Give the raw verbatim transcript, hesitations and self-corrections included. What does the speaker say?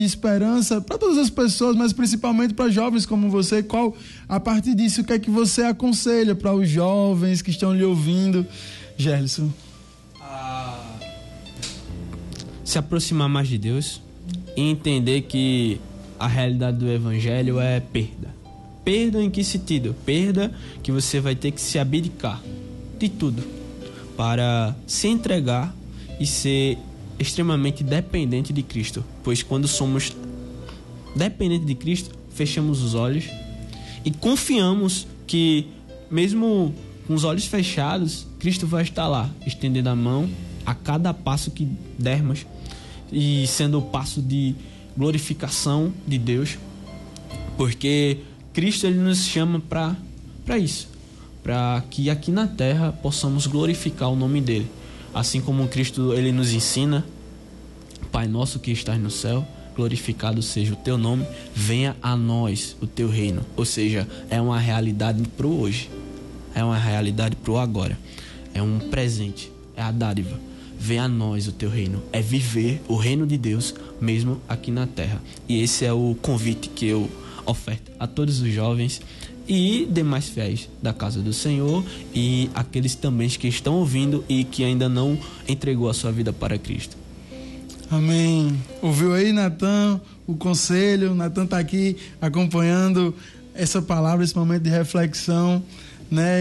esperança para todas as pessoas, mas principalmente para jovens como você. Qual, a partir disso, o que é que você aconselha para os jovens que estão lhe ouvindo, Gerson? Ah, se aproximar mais de Deus e entender que a realidade do evangelho é perda. Perda em que sentido? Perda que você vai ter que se abdicar de tudo para se entregar e ser extremamente dependente de Cristo, pois quando somos dependentes de Cristo, fechamos os olhos e confiamos que mesmo com os olhos fechados, Cristo vai estar lá, estendendo a mão a cada passo que dermos e sendo o passo de glorificação de Deus, porque Cristo ele nos chama para para isso, para que aqui na terra possamos glorificar o nome dele. Assim como Cristo ele nos ensina: Pai nosso que estás no céu, glorificado seja o teu nome, venha a nós o teu reino. Ou seja, é uma realidade pro hoje, é uma realidade pro agora, é um presente, é a dádiva. Venha a nós o teu reino, é viver o reino de Deus mesmo aqui na terra. E esse é o convite que eu oferto a todos os jovens e demais fiéis da casa do Senhor e aqueles também que estão ouvindo e que ainda não entregou a sua vida para Cristo. Amém. Ouviu aí, Natan, o conselho? Natan está aqui acompanhando essa palavra, esse momento de reflexão, né?